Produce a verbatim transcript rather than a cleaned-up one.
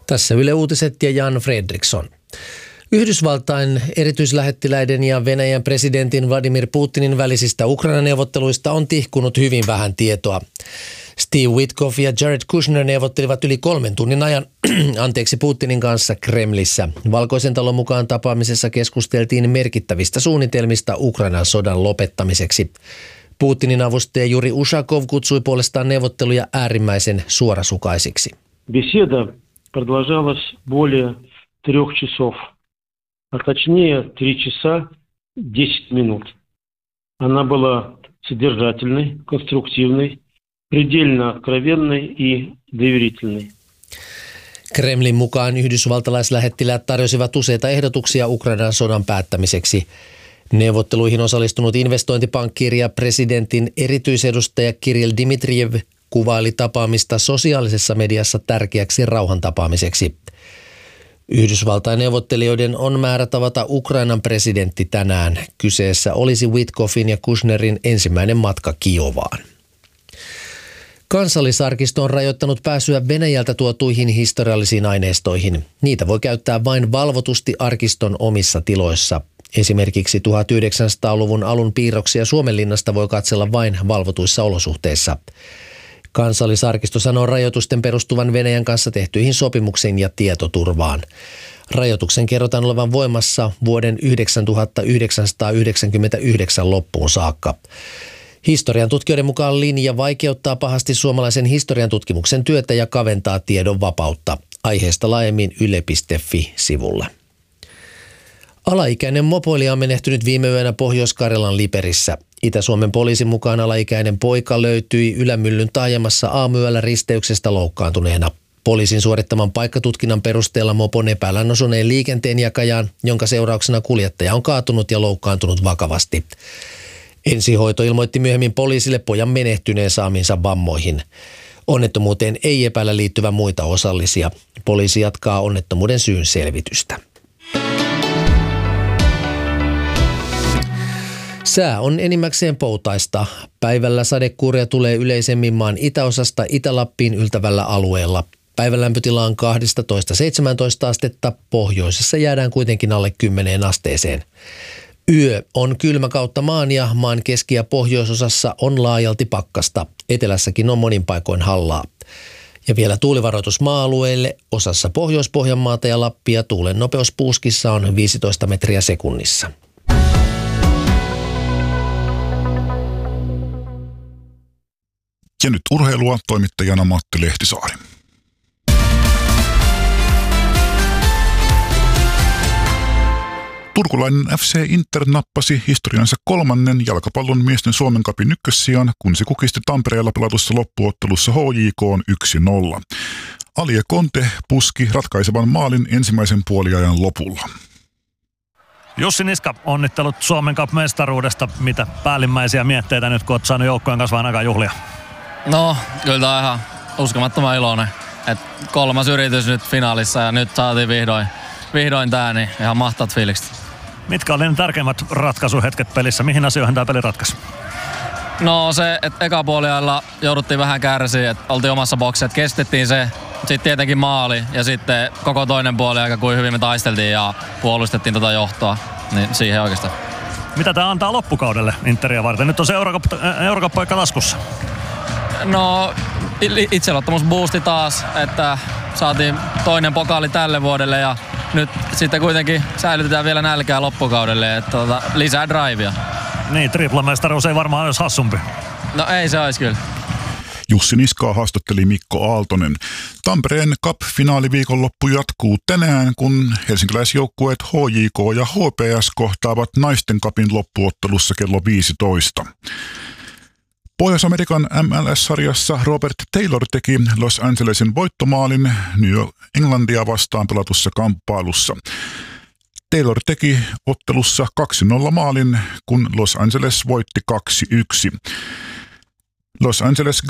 Tässä Yle Uutiset ja Jan Fredriksson. Yhdysvaltain erityislähettiläiden ja Venäjän presidentin Vladimir Putinin välisistä Ukraina-neuvotteluista on tihkunut hyvin vähän tietoa. Steve Witkoff ja Jared Kushner neuvottelivat yli kolmen tunnin ajan anteeksi Putinin kanssa Kremlissä. Valkoisen talon mukaan tapaamisessa keskusteltiin merkittävistä suunnitelmista Ukrainan sodan lopettamiseksi. Putinin avustaja Juri Ushakov kutsui puolestaan neuvotteluja äärimmäisen suorasukaisiksi. Беседа продолжалась более трех часов, а точнее три часа десять минут. Она была содержательной, конструктивной, предельно откровенной и доверительной. Kremlin mukaan yhdysvaltalaislähettiläät tarjosivat useita ehdotuksia Ukrainan sodan päättämiseksi. Neuvotteluihin osallistunut investointipankkiiri ja presidentin erityisedustaja Kirill Dmitrijev kuvaili tapaamista sosiaalisessa mediassa tärkeäksi rauhantapaamiseksi. Yhdysvaltain neuvottelijoiden on määrä tavata Ukrainan presidentti tänään. Kyseessä olisi Witkoffin ja Kushnerin ensimmäinen matka Kiovaan. Kansallisarkisto on rajoittanut pääsyä Venäjältä tuotuihin historiallisiin aineistoihin. Niitä voi käyttää vain valvotusti arkiston omissa tiloissa. Esimerkiksi tuhatyhdeksänsataaluvun alun piirroksia Suomenlinnasta voi katsella vain valvotuissa olosuhteissa. Kansallisarkisto sanoo rajoitusten perustuvan Venäjän kanssa tehtyihin sopimuksiin ja tietoturvaan. Rajoituksen kerrotaan olevan voimassa vuoden tuhatyhdeksänsataayhdeksänkymmentäyhdeksän loppuun saakka. Historian tutkijoiden mukaan linja vaikeuttaa pahasti suomalaisen historian tutkimuksen työtä ja kaventaa tiedon vapautta. Aiheesta laajemmin yle piste fi-sivulla. Alaikäinen mopoilija on menehtynyt viime yönä Pohjois-Karjalan Liperissä. Itä-Suomen poliisin mukaan alaikäinen poika löytyi Ylämyllyn taajamassa aamuyöllä risteyksestä loukkaantuneena. Poliisin suorittaman paikkatutkinnan perusteella mopon epäillään osuneen liikenteenjakajaan, jonka seurauksena kuljettaja on kaatunut ja loukkaantunut vakavasti. Ensihoito ilmoitti myöhemmin poliisille pojan menehtyneen saamiinsa vammoihin. Onnettomuuteen ei epäillä liittyvän muita osallisia. Poliisi jatkaa onnettomuuden syyn selvitystä. Sää on enimmäkseen poutaista. Päivällä sadekuuria tulee yleisemmin maan itäosasta Itä-Lappiin yltävällä alueella. Päivän lämpötila on kaksitoista seitsemäntoista astetta, pohjoisessa jäädään kuitenkin alle kymmeneen asteeseen. Yö on kylmä kautta maan ja maan keski- ja pohjoisosassa on laajalti pakkasta. Etelässäkin on monin paikoin hallaa. Ja vielä tuulivaroitus maa-alueille, osassa Pohjois-Pohjanmaata ja Lappia tuulen nopeus puuskissa on viisitoista metriä sekunnissa. Ja nyt urheilua, toimittajana Matti Lehtisaari. Turkulainen F C Inter nappasi historiansa kolmannen jalkapallon miesten Suomen cupin ykkössijan, kun se kukisti Tampereella pelatussa loppuottelussa H J K:n yksi nolla. Alie Conte puski ratkaisevan maalin ensimmäisen puoliajan lopulla. Jussi Niska, onnittelut Suomen Cup-mestaruudesta. Mitä päällimmäisiä mietteitä nyt, kun olet saanut joukkojen kanssa vähän aikaa juhlia? No, kyllä tämä on ihan uskomattoman iloinen. Et kolmas yritys nyt finaalissa ja nyt saatiin vihdoin, vihdoin tää, niin ihan mahtavat fiilikset. Mitkä oli ne tärkeimmät ratkaisuhetket pelissä? Mihin asioihin tämä peli ratkaisi? No se, että eka puoliajalla jouduttiin vähän kärsiä, että oltiin omassa boksissa, että kestettiin se, sitten tietenkin maali ja sitten koko toinen puoli aika kuin hyvin me taisteltiin ja puolustettiin tota johtoa, niin siihen oikeastaan. Mitä tämä antaa loppukaudelle Interia varten? Nyt on se Eurooppa-paikka laskussa. No itseluottamus boosti taas, että saatiin toinen pokaali tälle vuodelle ja nyt sitten kuitenkin säilytetään vielä nälkää loppukaudelle, että tota, lisää drivea. Niin, triplamestaruus ei varmaan olisi hassumpi. No ei se olisi kyllä. Jussi Niskaa haastatteli Mikko Aaltonen. Tampereen Cup-finaali viikonloppu jatkuu tänään, kun helsinkiläisjoukkueet H J K ja H P S kohtaavat naisten Cupin loppuottelussa kello viisitoista. Pohjois-Amerikan M L S-sarjassa Robert Taylor teki Los Angelesin voittomaalin New Englandia vastaan pelatussa kamppailussa. Taylor teki ottelussa kaksi nolla maalin, kun Los Angeles voitti kaksi yksi. Los Angeles